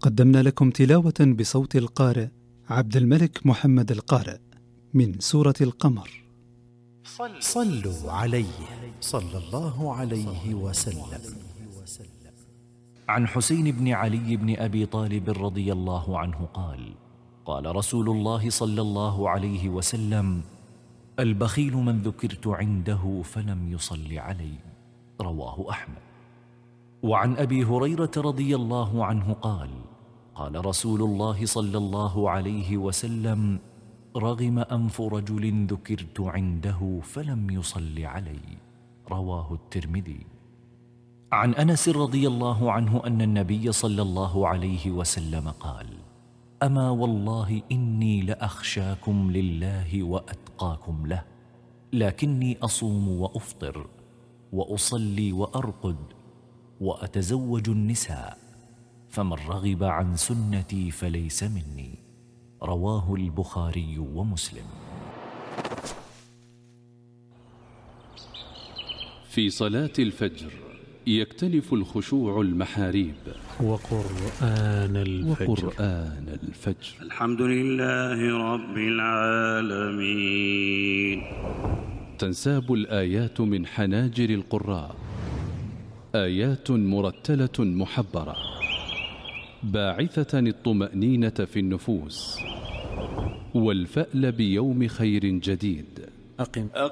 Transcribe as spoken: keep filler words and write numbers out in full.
قدمنا لكم تلاوة بصوت القارئ عبد الملك محمد القارئ من سورة القمر. صلوا عليه صلى الله عليه وسلم. عن حسين بن علي بن أبي طالب رضي الله عنه قال: قال رسول الله صلى الله عليه وسلم: البخيل من ذكرت عنده فلم يصل علي. رواه أحمد. وعن أبي هريرة رضي الله عنه قال: قال رسول الله صلى الله عليه وسلم: رغم أنف رجل ذكرت عنده فلم يصل علي. رواه الترمذي. عن أنس رضي الله عنه أن النبي صلى الله عليه وسلم قال: أما والله إني لأخشاكم لله وأتقاكم له، لكني أصوم وأفطر وأصلي وأرقد وأتزوج النساء، فمن رغب عن سنتي فليس مني. رواه البخاري ومسلم. في صلاة الفجر يختلف الخشوع المحاريب. وقرآن الفجر, وقرآن الفجر. الحمد لله رب العالمين. تنساب الآيات من حناجر القراء، آيات مرتلة محبرة باعثة الطمأنينة في النفوس والفأل بيوم خير جديد. أقم, أقم